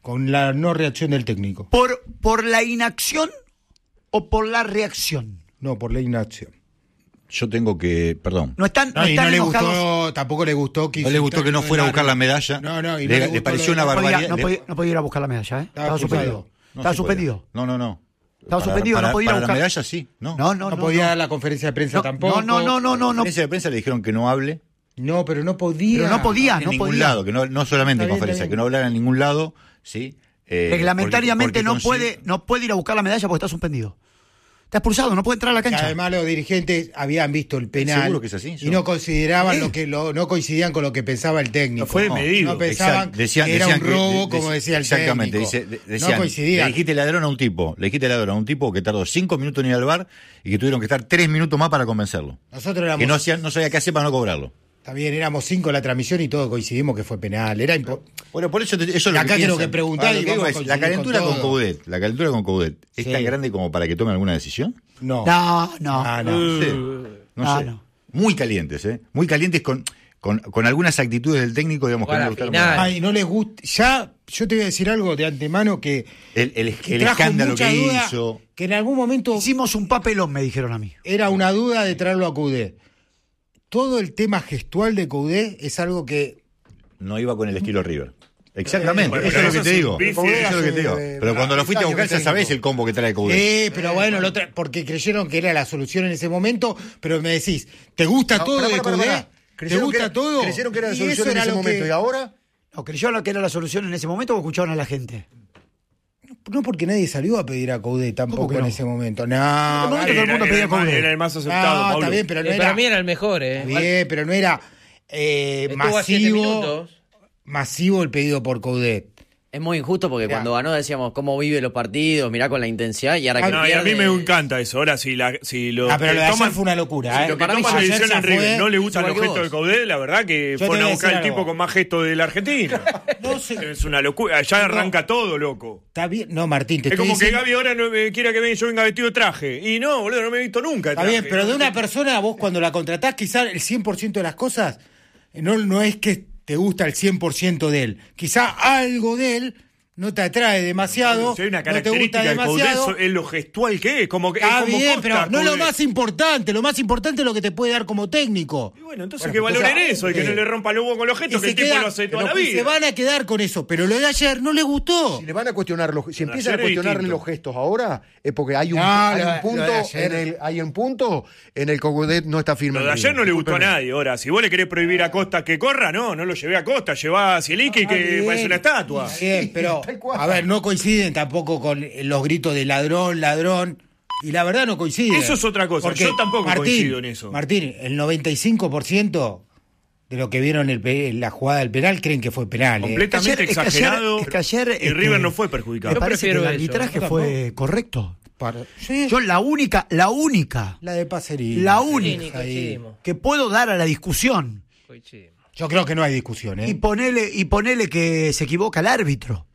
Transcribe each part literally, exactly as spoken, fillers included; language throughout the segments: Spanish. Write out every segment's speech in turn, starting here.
con la no reacción del técnico. ¿Por, por la inacción o por la reacción? No, por la inacción. Yo tengo que, perdón. No están, no No, y están no le enojados. gustó, tampoco le gustó que No le gustó que no fuera a buscar la medalla. No, no, y no le, le le gustó pareció lo- una no podía, barbaridad. no, Le- podía, no podía ir a buscar la medalla, ¿eh? Estaba, Estaba suspendido. expulsado. no Estaba se podía. suspendido. No, no, no. Estaba Para- suspendido, para, no podía ir a para buscar. la medalla sí, ¿no? No, no, No no. podía no. dar la conferencia de prensa No, tampoco. no, no, no, no, En no. la conferencia de prensa le dijeron que no hable No, pero no podía. Pero no podía, en no ningún podía. lado, que no, no solamente en Está bien, conferencia, está bien. que no hablara en ningún lado, ¿sí? Eh, Reglamentariamente porque- no porque puede, no puede ir a buscar la medalla porque está suspendido. Está expulsado, no puede entrar a la Que cancha. además los dirigentes habían visto el penal. Seguro que es así, Y yo- no consideraban ¿Eh? lo que lo, no coincidían con lo que pensaba el técnico. No fue No, medido. No pensaban Exacto, decían- que era decían un robo, de- de- como decía el exactamente, técnico. dice- de- decían, no coincidían. Le dijiste ladrón a un tipo, le dijiste ladrón a un tipo que tardó cinco minutos en ir al bar y que tuvieron que estar tres minutos más para convencerlo. Nosotros éramos. Que no, hacían, no sabía qué hacer para no cobrarlo. Está bien, éramos cinco en la transmisión y todos coincidimos que fue penal. Era impo- Bueno, por eso te- eso es lo Acá que quiero piensan. que preguntar Ahora, lo y que digo vamos a es, la coincidir calentura con con, todo. Coudet, la calentura con Coudet, ¿es Sí. tan grande como para que tome alguna decisión? No. No, no. Ah, no. Uh, Sí. No Ah, sé. no. Muy calientes, ¿eh? Muy calientes con, con, con algunas actitudes del técnico, digamos, que Para no le gustaron final. mucho. Ay, no les gusta. Ya, yo te voy a decir algo de antemano que. El, el, que el trajo escándalo mucha que duda, hizo. Que en algún momento Hicimos un papelón, me dijeron a mí. era una duda de traerlo a Coudet. Todo el tema gestual de Coudet es algo que. No iba con el estilo River. Exactamente, Bueno, eso pero es lo que eso te es digo. un bife. Eso es lo que te digo. Eh, Pero cuando lo fuiste a años buscar que ya técnico. sabés el combo que trae Coudet. Eh, pero bueno, lo tra- porque creyeron que era la solución en ese momento, pero me decís, ¿te gusta No, todo pará, de pará, Coudet? pará. ¿Te Creyeron gusta que era- todo? Creyeron que era la Y solución eso en era ese lo momento. que- ¿Y ahora? ¿No creyeron que era la solución en ese momento o escucharon a la gente? No, porque nadie salió a pedir a Coudet tampoco ¿Cómo que en no? ese momento. No, En ese momento vale. todo el mundo Era- pedía era el más- Coudet. Era el más No, aceptado, está Pablo. bien, pero no Eh, era. para mí era el mejor, ¿eh? Está bien, pero no era eh, Estuvo a siete masivo, minutos. masivo el pedido por Coudet. Es muy injusto porque Mirá. cuando ganó decíamos cómo vive los partidos, mirá con la intensidad y ahora que No, y a pierde... mí me encanta eso. Ahora, si, la, si lo Ah, pero lo que de toman, ayer fue una locura, si ¿eh? lo que Para mí toman la ayer decisión ya en River fue no le gustan igual los que gestos de vos. Coudet, la verdad que Yo te fueron a voy a buscar decir al tipo algo. con más gestos de la Argentina. No sé. Es una locura. Ya arranca todo, loco. Está bien. No, Martín, te Es estoy como que diciendo- Gaby ahora no me quiera que venga- yo venga vestido de traje. Y no, boludo, no me he visto nunca de Está traje. bien, pero de una persona, vos cuando la contratás, quizás el cien por ciento de las cosas, no, no es que te gusta el cien por ciento de él. Quizá algo de él no te atrae demasiado, Si hay una no te gusta característica de Coudet, demasiado. eso es lo gestual que es. Como que, Está es como bien, Costa, pero no es lo Coudet. más importante. Lo más importante es lo que te puede dar como técnico. Y bueno, entonces Bueno, que valoren entonces, eso y que eh, no le rompa el huevo con los gestos, Y que se el tipo queda- lo hace toda pero la y se vida. van a quedar con eso, pero lo de ayer no le gustó. Si le van a cuestionar los, si empiezan a ayer es cuestionarle distinto. los gestos ahora, es porque hay un, No, hay lo- un punto lo de ayer- en el, hay un punto en el que Coudet no está firme. Lo de en ayer River. no le gustó a Discúlpeme. nadie. Ahora, si vos le querés prohibir a Costa que corra, no, no lo llevé a Costa, llevá a Cieliqui Está que bien, parece una estatua. está bien, pero, Tal cual. a ver, no coinciden tampoco con los gritos de ladrón, ladrón. Y la verdad no coincide. Eso es otra cosa. Porque, Yo tampoco Martín, coincido en eso. Martín, el noventa y cinco por ciento de lo que vieron el pe- la jugada del penal creen que fue penal. ¿eh? Completamente Es que ayer- exagerado. es que ayer, y este, River no fue perjudicado. Me parece que prefiero el eso. arbitraje Yo fue correcto. Para- sí, Yo la única, la única, la de Pacerini. la Sí, única ni ahí. coincidimos. que puedo dar a la discusión Coincidimos. Yo creo que no hay discusión. ¿eh? y ponele, y ponele que se equivoca el árbitro.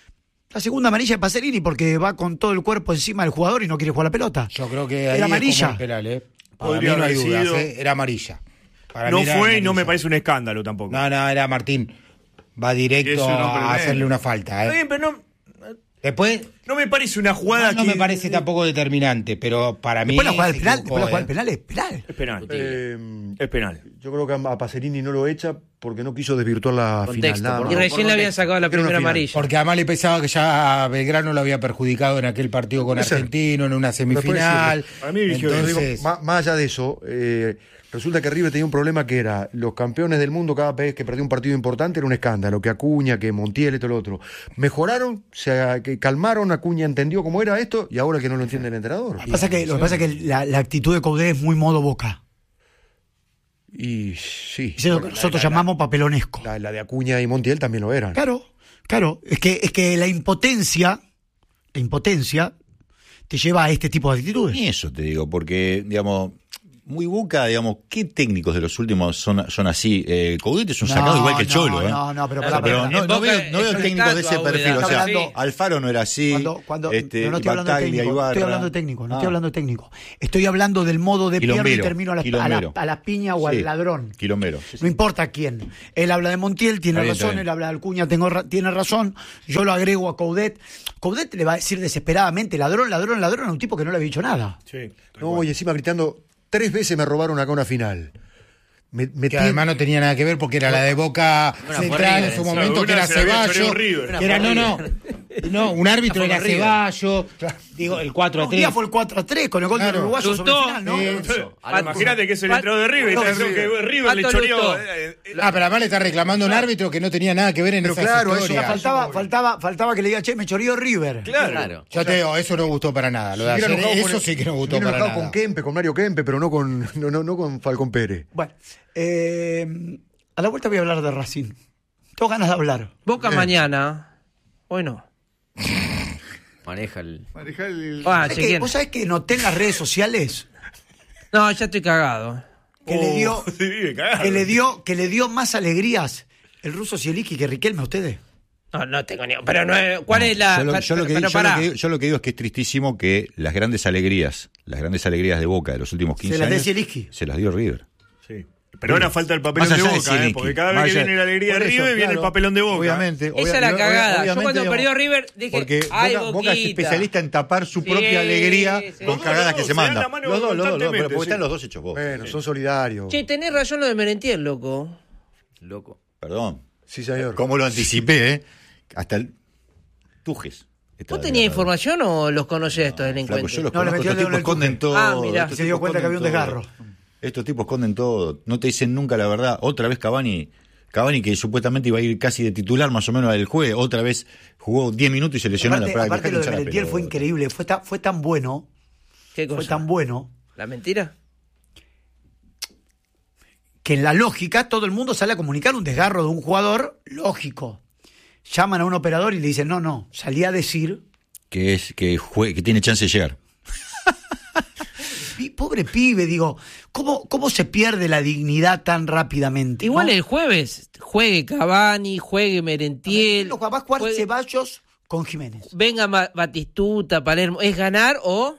La segunda amarilla de Pacerini porque va con todo el cuerpo encima del jugador y no quiere jugar la pelota. Yo creo que ahí Era es como amarilla. el penal, ¿eh? Para Podría mí no hay haber dudas, sido. ¿eh? Era amarilla. Para No mí era fue y no me amarilla. parece un escándalo tampoco. No, no, era Martín. Va Y directo eso no a permite. hacerle una falta. Está ¿eh? bien, pero no, Después, no me parece una jugada no que... me parece tampoco determinante, pero para mí. Después la jugada se del penal, equivocó, después la jugada ¿eh? del penal es penal. Es penal. Eh, Es penal. yo creo que a Pacerini no lo echa porque no quiso desvirtuar la Contexto, final. Nada por más. Y Por recién le habían contexto. sacado la Era una primera final. amarilla. Porque además le pensaba que ya Belgrano lo había perjudicado en aquel partido con Puede ser. Argentino, en una semifinal. Para mí dirigió bien. Digo, Entonces, má- más allá de eso, eh, resulta que River tenía un problema que era los campeones del mundo cada vez que perdía un partido importante era un escándalo, que Acuña, que Montiel y todo lo otro. Mejoraron, se que calmaron, Acuña entendió cómo era esto y ahora que no lo entiende el entrenador. Lo que pasa es que, lo que, pasa es que la, la actitud de Coudet es muy modo Boca. Y sí, Eso es lo que nosotros llamamos papelonesco. la, la de Acuña y Montiel también lo eran. Claro, claro. Es que, es que la impotencia, la impotencia te lleva a este tipo de actitudes. Ni eso te digo, porque, digamos, muy Boca, digamos, ¿qué técnicos de los últimos son, son así? Eh, Coudet es un No, sacado igual que el no, Cholo, ¿eh? no, no, pero O sea, pará, pero pará. no, En no Boca veo, no veo es técnicos de ese Ricardo perfil. O sea, hablando- Alfaro no era así. Cuando, cuando, este, no, no estoy hablando de Bataglia, técnico, Ibarra. estoy hablando de técnico, no Ah. estoy hablando de técnico. Estoy hablando del modo de pierdo y Quilombero, termino a la, a quilombero. la, a la piña o Sí, al ladrón. Quilombero. No importa quién. Él habla de Montiel, tiene Está bien, razón. está bien. Él habla de Acuña, tengo, ra- tiene razón. Yo lo agrego a Coudet. Coudet le va a decir desesperadamente ladrón, ladrón, ladrón a un tipo que no le había dicho nada. Sí. No, y encima gritando, tres veces me robaron acá una final. Me, me Que tien- además no tenía nada que ver porque era la de Boca Una fue Central River, en su sí. momento, Una que era se la había Ceballos. choreado River. Que era, no, no. No, un árbitro Una era fue River. Ceballos. Digo, el cuatro a Un día tres. fue el cuatro a tres con el gol Claro. del uruguayo sobre el Lustó. final, ¿no? Sí. Pato- Imagínate que es el Pat- entrenador de River y No, te dice sí. que River le Pato choreó. Lustó. eh, eh, Ah, pero además le está reclamando un árbitro que no tenía nada que ver en Pero esas claro, eso historias. Faltaba, faltaba, faltaba que le diga, che, me choreó River. Claro. Claro. Yo te digo, eso no gustó para nada. Lo de Viene ayer, enojado con eso el- sí que no gustó viene para enojado nada. con Kempe, con Mario Kempe, pero no con, no, no, no con Falcón Pérez. Bueno, eh, a la vuelta voy a hablar de Racing. Tengo ganas de hablar. Boca mañana. Bueno. Maneja el. Ah, ¿Sabés si que- quieren. ¿Vos sabés que noté en las redes sociales No, ya estoy cagado. que le dio, Oh, sí, vive cagado. que le dio, que le dio más alegrías el ruso Zielinski que Riquelme a ustedes? No, no tengo ni. Pero no es- ¿cuál es la.? Yo lo, yo lo que, pero yo lo pará. que digo, yo lo que digo es que es tristísimo que las grandes alegrías, las grandes alegrías de Boca de los últimos quince las dé años, Zielinski. se las dio River. Sí. Pero ahora falta el papelón Más de allá de Boca, ¿eh? Zielinski. Porque cada Más vez que allá- viene la alegría de por eso, River, viene el claro, papelón de Boca. Obviamente. Esa obvia- es la obvia- cagada. Yo obviamente, cuando digamos, perdió River dije, Porque ay, Boca, Boca es Boquita. especialista en tapar su Sí, propia alegría sí. con Los cagadas dos, que se se dan mandan. la mano Los dos, los dos, los dos, pero constantemente, porque sí. están los dos hechos vos. Bueno, son solidarios. Che, tenés razón lo de Merentiel, loco. Loco. Perdón. Sí, señor. ¿Cómo lo anticipé, eh? Hasta el Tujes. Esta- ¿Vos tenías información o los conocés estos Flaco, delincuentes? yo los No, le conozco, metió el estos dedo en tipos el esconden tuje. todo. Ah, mirá. estos Se dio tipos cuenta que había un esconden desgarro. todo. Estos tipos esconden todo. No te dicen nunca la verdad. Otra vez Cavani, Cavani que supuestamente iba a ir casi de titular más o menos al juego. Otra vez jugó diez minutos y se lesionó en la Aparte, práctica. aparte Dejate lo de hinchar la Merentiel fue pelota. increíble. Fue, ta- fue tan bueno, ¿Qué fue cosa? tan bueno, ¿La mentira? que en la lógica todo el mundo sale a comunicar un desgarro de un jugador lógico. Llaman a un operador y le dicen, no, no, salí a decir, Que, es, que, jue- que tiene chance de llegar. "Pi- pobre pibe, digo, ¿cómo, ¿cómo se pierde la dignidad tan rápidamente? Igual ¿no? el jueves juegue Cavani, juegue Merentiel. Lo que va a jugar juegue- Ceballos con Jiménez. venga Ma- Batistuta, Palermo. ¿Es ganar o...?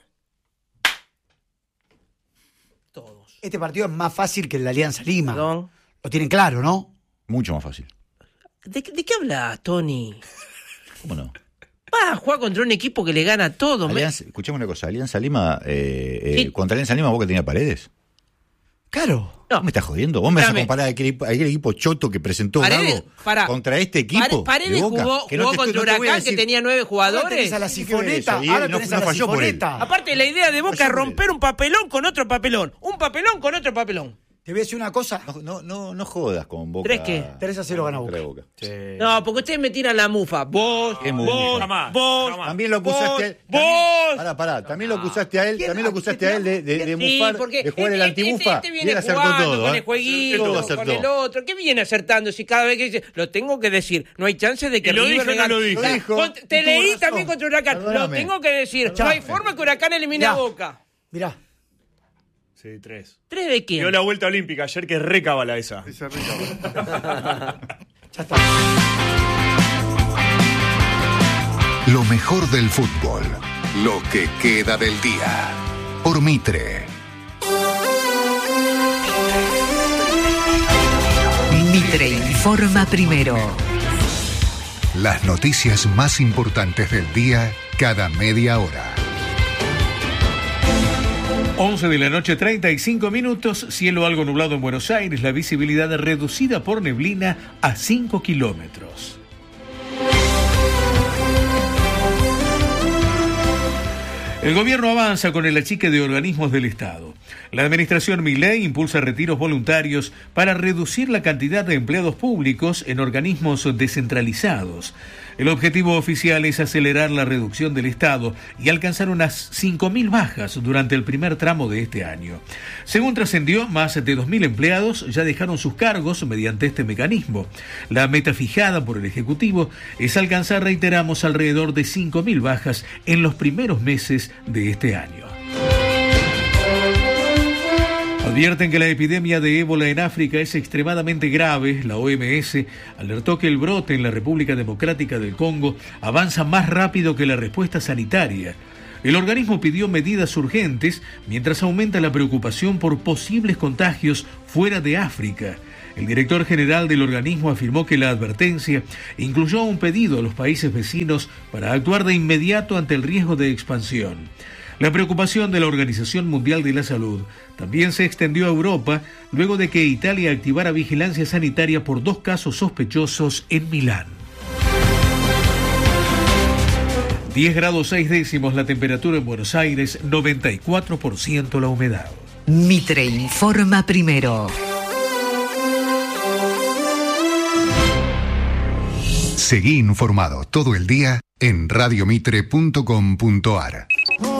Todos. Este partido es más fácil que el de Alianza Lima. Perdón. Lo tienen claro, ¿no? Mucho más fácil. ¿De, qué- de qué hablas, Tony? ¿Cómo no? Vas a jugar contra un equipo que le gana a todo. me- Alianza, escuchame una cosa. Alianza Lima, eh, eh, Sí. contra Alianza Lima, ¿vos que tenía Paredes? Claro. No. ¿Vos me estás jodiendo? ¿Vos me vas a Espérame. comparar a aquel, equipo- a aquel equipo choto que presentó Paredes, Gago pará. contra este equipo? Pare- Paredes de Boca? jugó, Que no jugó te estoy- contra no te voy a Huracán, que decir- tenía nueve Ahora jugadores. tenés a la ¿Qué quiere sifoneta. eso? Y Ahora él no- tenés no a la falló por él. sifoneta. Aparte, la idea de Boca es Falló por él. romper un papelón con otro papelón. Un papelón con otro papelón. Te voy a decir una cosa. No, no, no, no jodas con Boca. ¿Tres qué? tres a cero gana Contra Boca. No, porque ustedes me tiran la mufa. Vos, ¿Qué vos, mufa? Jamás, vos, jamás. También lo acusaste vos, a él. vos. También, pará, pará. También lo acusaste a él. ¿Quién? También lo acusaste a él de, de, de Sí, mufar, porque de jugar el este- este- antimufa. este Y viene él acertó jugando todo. con ¿eh? el jueguito, Todo con acertó. el otro. ¿Qué viene acertando? Si cada vez que dice, lo tengo que decir, no hay chance de que ¿Y lo River dijo o no venga- lo dijo? Ah, Lo dijo. con- Te Y tuvo leí razón. también contra Huracán. Lo Perdóname. tengo que decir. No Perdóname. hay forma que Huracán elimine Mirá. a Boca. Mirá. Sí, tres. ¿Tres de quién? Dio la vuelta olímpica ayer que recabala esa. Ya está. Lo mejor del fútbol. Lo que queda del día. Por Mitre. Mitre informa primero. Las noticias más importantes del día cada media hora. once de la noche, treinta y cinco minutos, cielo algo nublado en Buenos Aires, la visibilidad reducida por neblina a cinco kilómetros. El gobierno avanza con el achique de organismos del Estado. La administración Milei impulsa retiros voluntarios para reducir la cantidad de empleados públicos en organismos descentralizados. El objetivo oficial es acelerar la reducción del Estado y alcanzar unas cinco mil bajas durante el primer tramo de este año. Según trascendió, más de dos mil empleados ya dejaron sus cargos mediante este mecanismo. La meta fijada por el Ejecutivo es alcanzar, reiteramos, alrededor de cinco mil bajas en los primeros meses de este año. Advierten que la epidemia de ébola en África es extremadamente grave. La O M S alertó que el brote en la República Democrática del Congo avanza más rápido que la respuesta sanitaria. El organismo pidió medidas urgentes mientras aumenta la preocupación por posibles contagios fuera de África. El director general del organismo afirmó que la advertencia incluyó un pedido a los países vecinos para actuar de inmediato ante el riesgo de expansión. La preocupación de la Organización Mundial de la Salud también se extendió a Europa luego de que Italia activara vigilancia sanitaria por dos casos sospechosos en Milán. diez grados seis décimos la temperatura en Buenos Aires, noventa y cuatro por ciento la humedad. Mitre informa primero. Seguí informado todo el día en radiomitre punto com punto ar.